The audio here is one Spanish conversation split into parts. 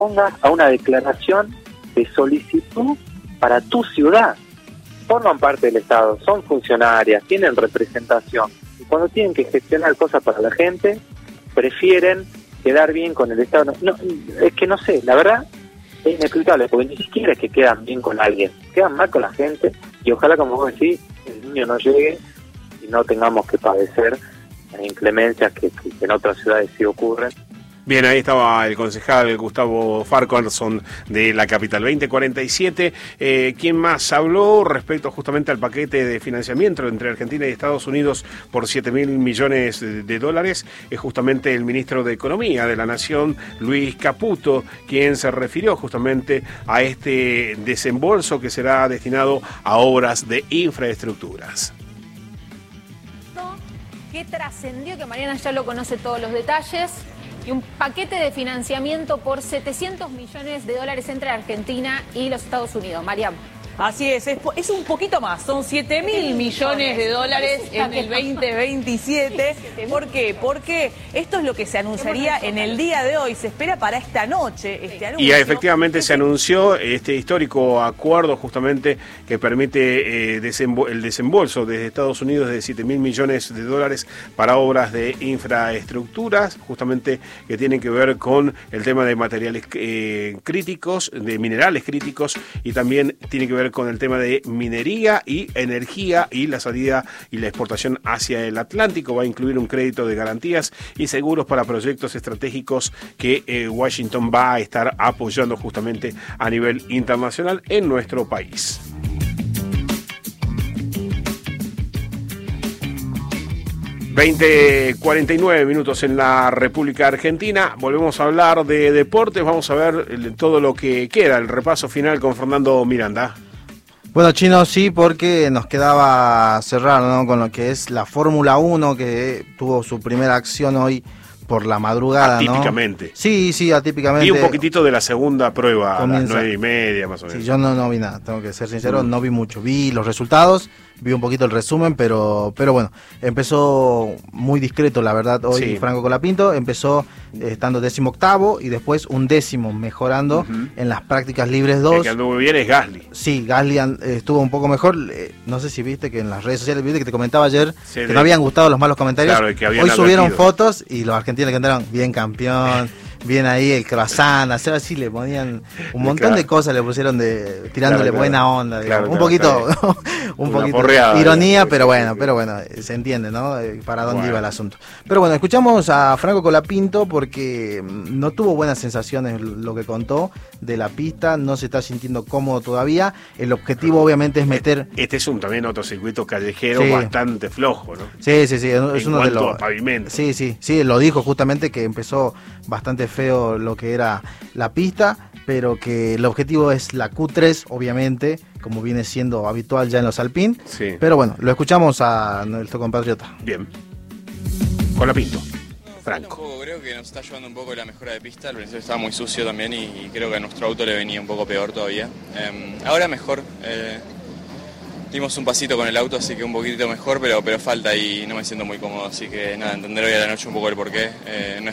pongas a una declaración de solicitud para tu ciudad. Forman parte del Estado, son funcionarias, tienen representación. Y cuando tienen que gestionar cosas para la gente, prefieren quedar bien con el Estado. No, es que no sé, la verdad es inexplicable, porque ni siquiera es que quedan bien con alguien, quedan mal con la gente, y ojalá, como vos decís, el niño no llegue y no tengamos que padecer las inclemencias que en otras ciudades sí ocurren. Bien, ahí estaba el concejal Gustavo Farquharson de la capital. 2047, ¿quién más habló respecto justamente al paquete de financiamiento entre Argentina y Estados Unidos por 7.000 millones de dólares? Es justamente el ministro de Economía de la Nación, Luis Caputo, quien se refirió justamente a este desembolso que será destinado a obras de infraestructuras. Que trascendió, que Mariana ya lo conoce todos los detalles, y un paquete de financiamiento por 700 millones de dólares entre Argentina y los Estados Unidos. Mariam. Así es un poquito más, son 7.000 millones de dólares en el 2027. ¿Por qué? Porque esto es lo que se anunciaría en el día de hoy, se espera para esta noche este anuncio. Y efectivamente se anunció este histórico acuerdo justamente que permite el desembolso desde Estados Unidos de 7.000 millones de dólares para obras de infraestructuras, justamente que tienen que ver con el tema de materiales críticos, de minerales críticos, y también tiene que ver con el tema de minería y energía y la salida y la exportación hacia el Atlántico. Va a incluir un crédito de garantías y seguros para proyectos estratégicos que Washington va a estar apoyando justamente a nivel internacional en nuestro país. ...20:49 en la República Argentina. Volvemos a hablar de deportes. Vamos a ver todo lo que queda, el repaso final con Fernando Miranda. Bueno, Chino, sí, porque nos quedaba cerrar, ¿no?, con lo que es la Fórmula 1, que tuvo su primera acción hoy por la madrugada, atípicamente, ¿no? Sí, atípicamente. Y un poquitito de la segunda prueba, comienza a las 9:30 más o menos. Sí, yo no vi nada, tengo que ser sincero, no vi mucho. Vi los resultados, vi un poquito el resumen, pero bueno, empezó muy discreto, la verdad, hoy sí. Franco Colapinto empezó estando 18º y después 11º, mejorando en las prácticas libres 2. El que anduvo bien es Gasly. Sí, Gasly estuvo un poco mejor. No sé si viste que en las redes sociales, viste que te comentaba ayer que no habían gustado los malos comentarios. Claro, que hoy subieron fotos y los argentinos le cantaron bien campeón. Bien ahí el croissant, hacer así, le ponían un montón de cosas, le pusieron tirándole buena onda, digamos. Un poquito ironía, pero bueno, se entiende, ¿no? Para dónde iba el asunto. Pero bueno, escuchamos a Franco Colapinto porque no tuvo buenas sensaciones, lo que contó de la pista, no se está sintiendo cómodo todavía. El objetivo obviamente es meter... Este es también otro circuito callejero bastante flojo, ¿no? Sí, es uno de los pavimentos. Sí, lo dijo justamente que empezó bastante feo lo que era la pista, pero que el objetivo es la Q3, obviamente, como viene siendo habitual ya en los Alpine. Sí. Pero bueno, lo escuchamos a nuestro compatriota. Bien. Colapinto. Franco. Creo que nos está llevando un poco la mejora de pista. Al principio estaba muy sucio también y creo que a nuestro auto le venía un poco peor todavía. Ahora mejor. Dimos un pasito con el auto, así que un poquitito mejor, pero falta y no me siento muy cómodo. Así que nada, entender hoy a la noche un poco el porqué. No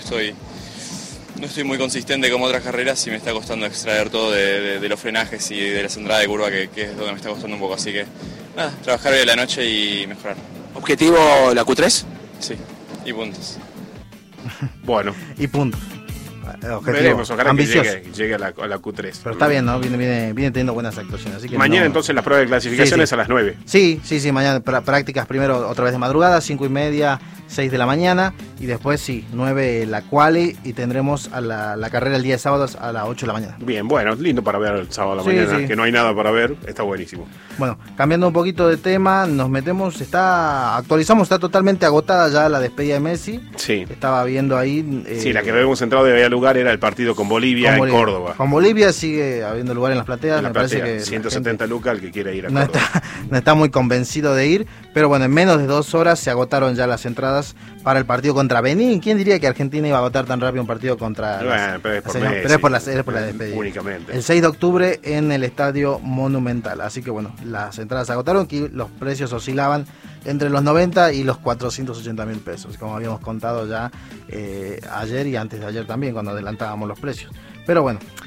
estoy muy consistente como otras carreras y me está costando extraer todo de los frenajes y de la entrada de curva, que es donde me está costando un poco. Así que nada, trabajar hoy a la noche y mejorar. ¿Objetivo la Q3? Sí, y puntos. Bueno. Y puntos. Veremos, ojalá que llegue a la Q3. Pero está bien, ¿no? Viene teniendo buenas actuaciones. Así que mañana entonces la prueba de clasificaciones a las 9. Sí, mañana prácticas primero otra vez de madrugada, 5:30, 6 de la mañana, y después 9 la quali, y tendremos a la carrera el día de sábado a las 8 de la mañana. Bien, bueno, lindo para ver el sábado a la mañana, que no hay nada para ver, está buenísimo. Bueno, cambiando un poquito de tema, nos metemos, actualizamos, está totalmente agotada ya la despedida de Messi. Sí. Estaba viendo ahí. Sí, la que habíamos entrado de había lugar era el partido con Bolivia en Córdoba. Con Bolivia sigue habiendo lugar en las plateas, me parece que 170 lucas el que quiere ir a Córdoba. No está muy convencido de ir, pero bueno, en menos de 2 horas se agotaron ya las entradas para el partido contra Benín. ¿Quién diría que Argentina iba a agotar tan rápido un partido contra... Bueno, pero es por la despedida. Únicamente. El 6 de octubre en el Estadio Monumental. Así que bueno, las entradas se agotaron, que los precios oscilaban entre los 90 y los 480.000 pesos, como habíamos contado ya ayer y antes de ayer también, cuando adelantábamos los precios. Pero bueno,